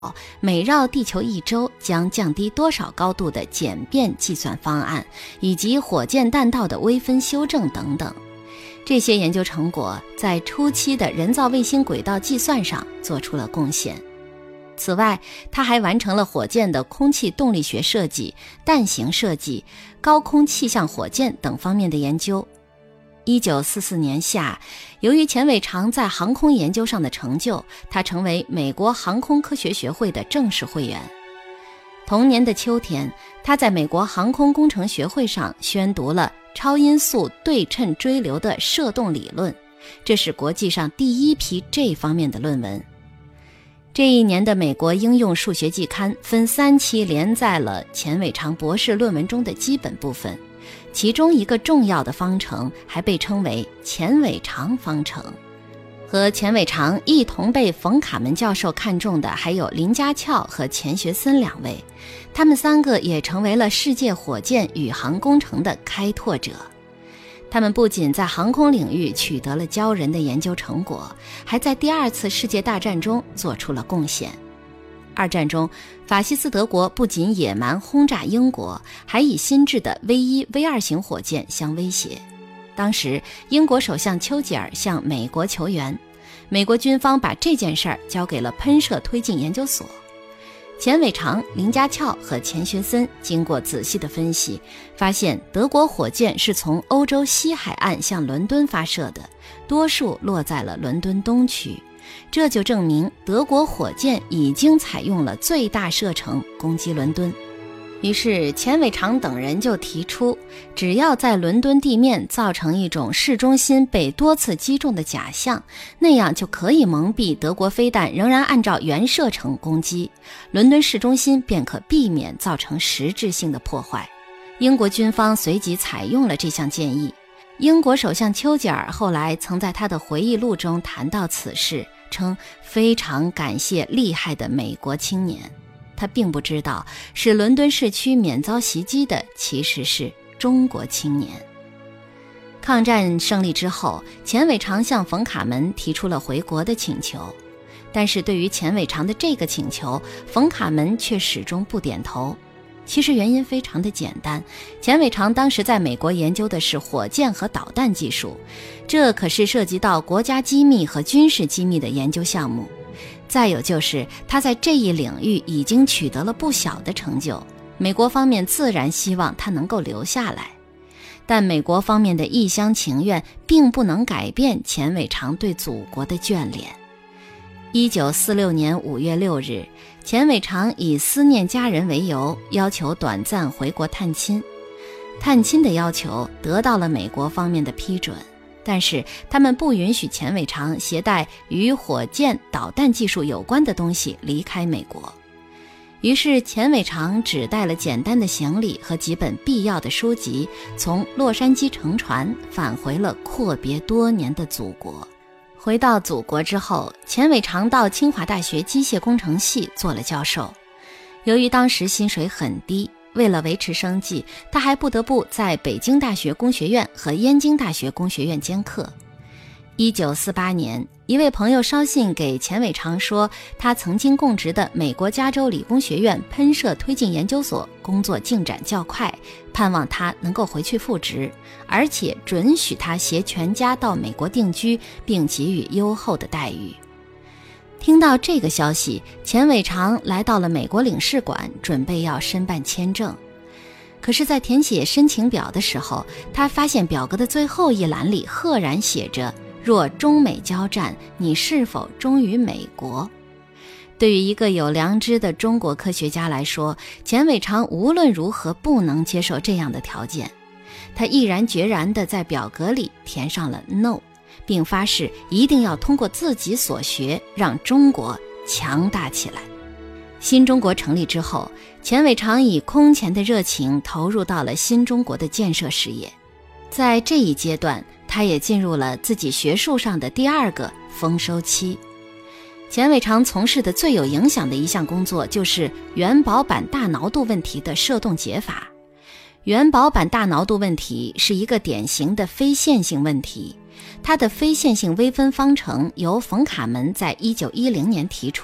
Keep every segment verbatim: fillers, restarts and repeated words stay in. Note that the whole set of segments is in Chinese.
每绕地球一周将降低多少高度的简便计算方案，以及火箭弹道的微分修正等等。这些研究成果在初期的人造卫星轨道计算上做出了贡献。此外，他还完成了火箭的空气动力学设计、弹型设计、高空气象火箭等方面的研究。一九四四年夏，由于钱伟长在航空研究上的成就，他成为美国航空科学学会的正式会员。同年的秋天，他在美国航空工程学会上宣读了超音速对称追流的射动理论，这是国际上第一批这方面的论文。这一年的美国应用数学季刊分三期连载了钱伟长博士论文中的基本部分，其中一个重要的方程还被称为钱伟长方程。和钱伟长一同被冯卡门教授看中的还有林家翘和钱学森两位，他们三个也成为了世界火箭宇航工程的开拓者。他们不仅在航空领域取得了骄人的研究成果，还在第二次世界大战中做出了贡献。二战中，法西斯德国不仅野蛮轰炸英国，还以新制的 V 一 V 二 型火箭相威胁。当时，英国首相丘吉尔向美国求援，美国军方把这件事儿交给了喷射推进研究所。钱伟长、林家翘和钱学森经过仔细的分析，发现德国火箭是从欧洲西海岸向伦敦发射的，多数落在了伦敦东区。这就证明德国火箭已经采用了最大射程攻击伦敦。于是钱伟长等人就提出，只要在伦敦地面造成一种市中心被多次击中的假象，那样就可以蒙蔽德国飞弹仍然按照原射程攻击，伦敦市中心便可避免造成实质性的破坏。英国军方随即采用了这项建议。英国首相丘吉尔后来曾在他的回忆录中谈到此事，称非常感谢厉害的美国青年。他并不知道，使伦敦市区免遭袭击的其实是中国青年。抗战胜利之后，钱伟长向冯卡门提出了回国的请求，但是对于钱伟长的这个请求，冯卡门却始终不点头。其实原因非常的简单，钱伟长当时在美国研究的是火箭和导弹技术，这可是涉及到国家机密和军事机密的研究项目。再有就是他在这一领域已经取得了不小的成就，美国方面自然希望他能够留下来。但美国方面的一厢情愿并不能改变钱伟长对祖国的眷恋。一九四六年五月六日，钱伟长以思念家人为由，要求短暂回国探亲。探亲的要求得到了美国方面的批准，但是他们不允许钱伟长携带与火箭、导弹技术有关的东西离开美国。于是钱伟长只带了简单的行李和几本必要的书籍，从洛杉矶乘船返回了阔别多年的祖国。回到祖国之后，钱伟长到清华大学机械工程系做了教授。由于当时薪水很低，为了维持生计，他还不得不在北京大学工学院和燕京大学工学院兼课。一九四八年，一位朋友捎信给钱伟长说，他曾经供职的美国加州理工学院喷射推进研究所工作进展较快，盼望他能够回去复职，而且准许他携全家到美国定居，并给予优厚的待遇。听到这个消息，钱伟长来到了美国领事馆，准备要申办签证。可是在填写申请表的时候，他发现表格的最后一栏里赫然写着，若中美交战，你是否忠于美国？对于一个有良知的中国科学家来说，钱伟长无论如何不能接受这样的条件。他毅然决然地在表格里填上了 no， 并发誓一定要通过自己所学，让中国强大起来。新中国成立之后，钱伟长以空前的热情投入到了新中国的建设事业。在这一阶段，他也进入了自己学术上的第二个丰收期。钱伟长从事的最有影响的一项工作就是元宝板大挠度问题的射动解法。元宝板大挠度问题是一个典型的非线性问题，它的非线性微分方程由冯卡门在一九一零年提出，但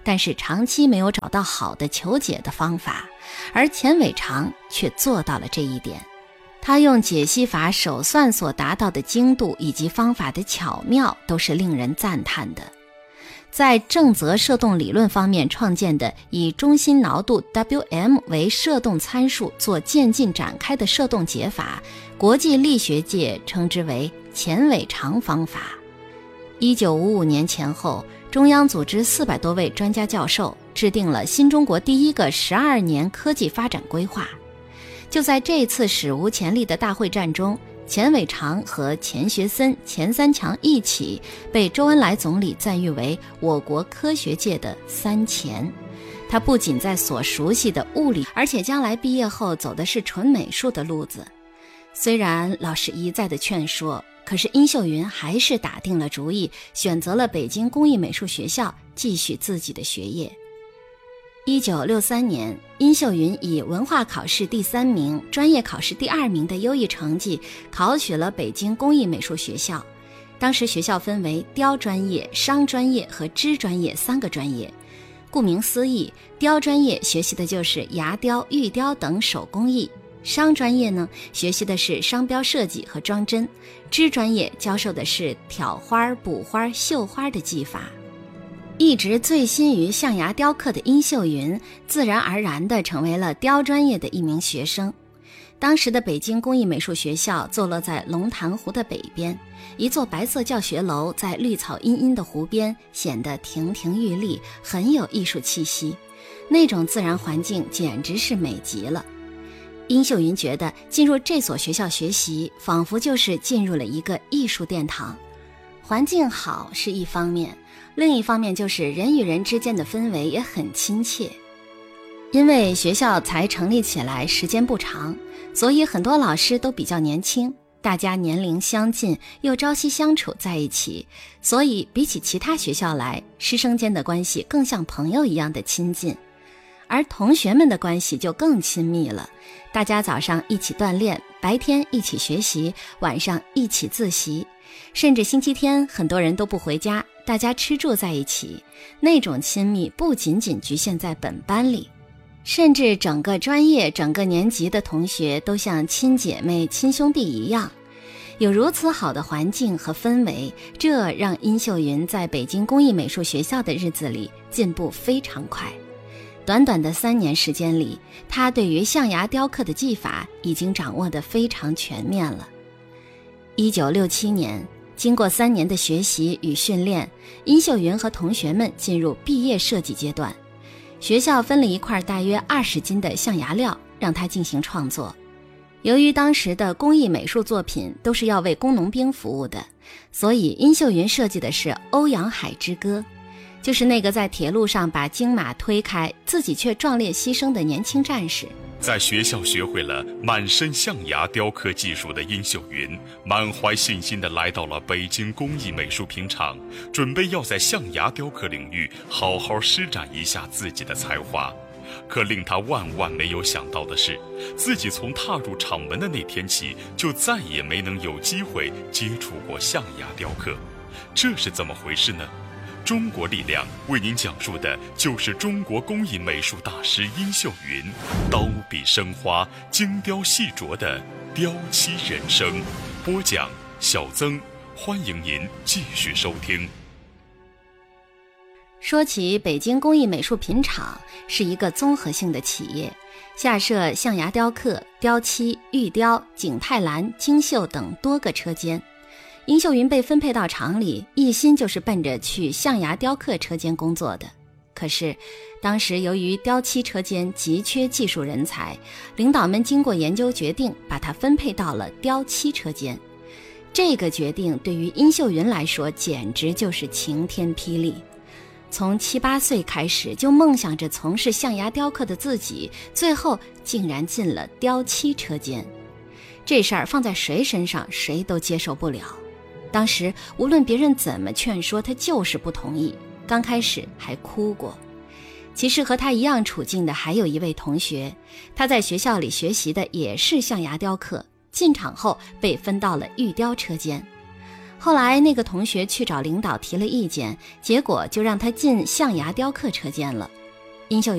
但是长期没有找到好的求解的方法，而钱伟长却做到了这一点。他用解析法手算所达到的精度以及方法的巧妙都是令人赞叹的。在正则射动理论方面创建的以中心挠度 W M 为射动参数做渐进展开的射动解法，国际力学界称之为钱伟长方法。一九五五年前后，中央组织四百多位专家教授制定了新中国第一个十二年科技发展规划。就在这次史无前例的大会战中，钱伟长和钱学森、钱三强一起被周恩来总理赞誉为我国科学界的三钱。他不仅在所熟悉的物理，而且将来毕业后走的是纯美术的路子。虽然老师一再的劝说，可是殷秀云还是打定了主意，选择了北京工艺美术学校继续自己的学业。一九六三年，殷秀云以文化考试第三名、专业考试第二名的优异成绩考取了北京工艺美术学校。当时学校分为雕专业、商专业和织专业三个专业。顾名思义，雕专业学习的就是牙雕、玉雕等手工艺，商专业呢，学习的是商标设计和装帧，织专业教授的是挑花、补花、绣花的技法。一直醉心于象牙雕刻的殷秀云，自然而然地成为了雕专业的一名学生。当时的北京工艺美术学校坐落在龙潭湖的北边，一座白色教学楼在绿草茵茵的湖边，显得亭亭玉立，很有艺术气息。那种自然环境简直是美极了。殷秀云觉得进入这所学校学习，仿佛就是进入了一个艺术殿堂。环境好是一方面，另一方面就是人与人之间的氛围也很亲切。因为学校才成立起来时间不长，所以很多老师都比较年轻，大家年龄相近，又朝夕相处在一起，所以比起其他学校来，师生间的关系更像朋友一样的亲近。而同学们的关系就更亲密了，大家早上一起锻炼，白天一起学习，晚上一起自习，甚至星期天很多人都不回家，大家吃住在一起。那种亲密不仅仅局限在本班里，甚至整个专业、整个年级的同学都像亲姐妹、亲兄弟一样。有如此好的环境和氛围，这让殷秀云在北京工艺美术学校的日子里进步非常快。短短的三年时间里，他对于象牙雕刻的技法已经掌握得非常全面了。一九六七年，经过三年的学习与训练，殷秀云和同学们进入毕业设计阶段。学校分了一块大约二十斤的象牙料，让他进行创作。由于当时的工艺美术作品都是要为工农兵服务的，所以殷秀云设计的是《欧阳海之歌》，就是那个在铁路上把金马推开，自己却壮烈牺牲的年轻战士。 在学校学会了满身象牙雕刻技术的殷秀云，满怀信心地来到了北京工艺美术品厂，准备要在象牙雕刻领域好好施展一下自己的才华。可令他万万没有想到的是，自己从踏入厂门的那天起，就再也没能有机会接触过象牙雕刻。这是怎么回事呢？中国力量为您讲述的就是中国工艺美术大师殷秀云刀笔生花、精雕细琢的雕漆人生。播讲小曾，欢迎您继续收听。 说起北京工艺美术品厂，是一个综合性的企业，下设象牙雕刻、雕漆、玉雕、景泰蓝、精绣等多个车间。殷秀云被分配到厂里，一心就是奔着去象牙雕刻车间工作的。可是当时由于雕漆车间急缺技术人才，领导们经过研究决定，把他分配到了雕漆车间。这个决定对于殷秀云来说简直就是晴天霹雳。从七八岁开始就梦想着从事象牙雕刻的自己，最后竟然进了雕漆车间。这事儿放在谁身上谁都接受不了。当时无论别人怎么劝说，他就是不同意，刚开始还哭过。其实和他一样处境的还有一位同学，他在学校里学习的也是象牙雕刻，进厂后被分到了玉雕车间。 后来那个同学去找领导提了意见，结果就让他进象牙雕刻车间了。殷秀